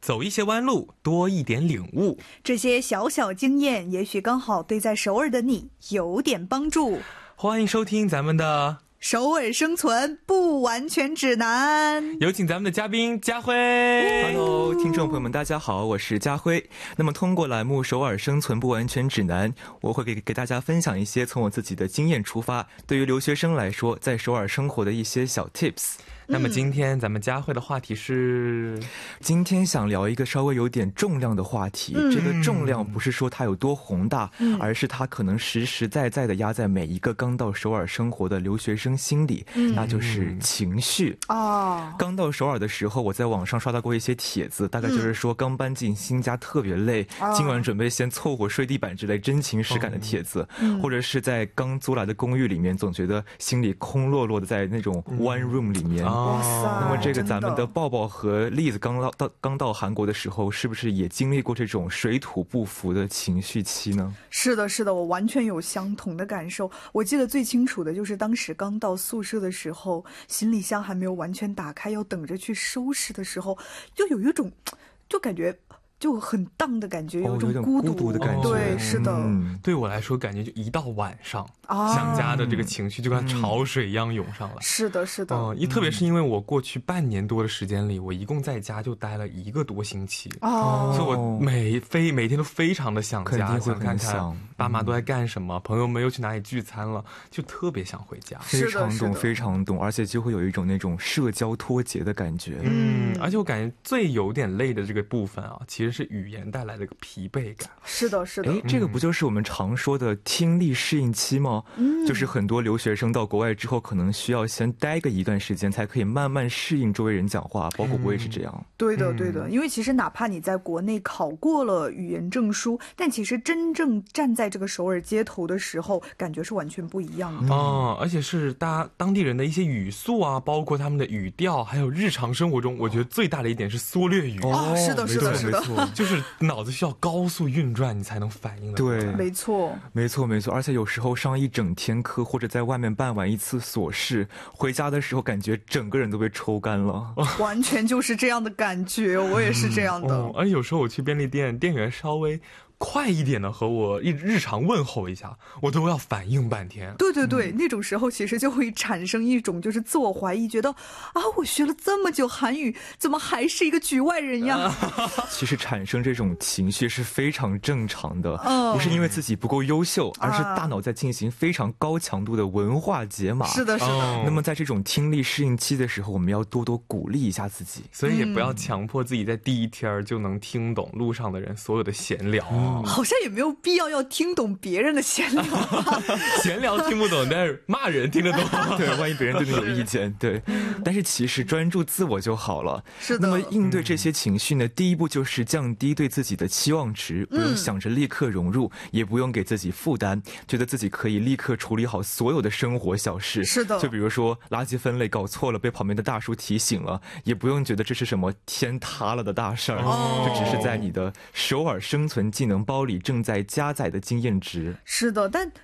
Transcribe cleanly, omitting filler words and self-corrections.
走一些弯路，多一点领悟。 这些小小经验，也许刚好对在首尔的你有点帮助。 欢迎收听咱们的首尔生存不完全指南， 有请咱们的嘉宾家辉。 Hello， 听众朋友们，大家好，我是家辉。那么通过栏目《首尔生存不完全指南》，我会给大家分享一些从我自己的经验出发，对于留学生来说，在首尔生活的一些小 tips。 那么今天咱们家慧的话题是， 今天想聊一个稍微有点重量的话题。这个重量不是说它有多宏大，而是它可能实实在在的压在每一个刚到首尔生活的留学生心里，那就是情绪。刚到首尔的时候，我在网上刷到过一些帖子，大概就是说刚搬进新家特别累，今晚准备先凑合睡地板之类真情实感的帖子，或者是在刚租来的公寓里面，总觉得心里空落落的，在那种 one room 里面。那么这个咱们的抱抱和栗子刚到韩国的时候，是不是也经历过这种水土不服的情绪期呢？ 是的，是的，我完全有相同的感受。我记得最清楚的就是当时刚到宿舍的时候，行李箱还没有完全打开，要等着去收拾的时候，就有一种就感觉就很荡的感觉，有一种孤独的感觉。 对，是的。 对我来说，感觉就一到晚上，想家的这个情绪就跟潮水一样涌上来。 是的，是的。 特别是因为我过去半年多的时间里，我一共在家就待了1个多星期，所以我每天都非常的想家，想看看爸妈都在干什么，朋友们又去哪里聚餐了，就特别想回家。 非常懂，非常懂，而且就会有一种那种社交脱节的感觉。 而且我感觉最有点累的这个部分啊，其实是语言带来的疲惫感。 是的，是的。 这个不就是我们常说的听力适应期吗？就是很多留学生到国外之后，可能需要先待个一段时间，才可以慢慢适应周围人讲话，包括我也是这样。 对的，对的。因为其实哪怕你在国内考过了语言证书，但其实真正站在这个首尔街头的时候，感觉是完全不一样的。 而且是当地人的一些语速啊，包括他们的语调，还有日常生活中，我觉得最大的一点是缩略语。 是的，是的，是的。 就是脑子需要高速运转，你才能反应的。 对， 没错， 没错，没错。而且有时候上一整天课，或者在外面办完一次琐事，回家的时候感觉整个人都被抽干了。 完全就是这样的感觉，我也是这样的。 而且有时候我去便利店，店员稍微快一点的和我日常问候一下，我都要反应半天。 对对对，那种时候其实就会产生一种就是自我怀疑，觉得我学了这么久韩语，怎么还是一个局外人呀？ 其实产生这种情绪是非常正常的，不是因为自己不够优秀，而是大脑在进行非常高强度的文化解码。 是的，是的。 那么在这种听力适应期的时候，我们要多多鼓励一下自己， 所以也不要强迫自己在第一天就能听懂路上的人所有的闲聊。 好像也没有必要听懂别人的闲聊。 闲聊听不懂，但是骂人听得懂。 对，万一别人对你有意见。对，但是其实专注自我就好了。 是的。 那么应对这些情绪呢，第一步就是降低对自己的期望值，不用想着立刻融入，也不用给自己负担，觉得自己可以立刻处理好所有的生活小事。 是的。 就比如说垃圾分类搞错了，被旁边的大叔提醒了，也不用觉得这是什么天塌了的大事儿，这只是在你的首尔生存技能包里正在加载的经验值。 是的，但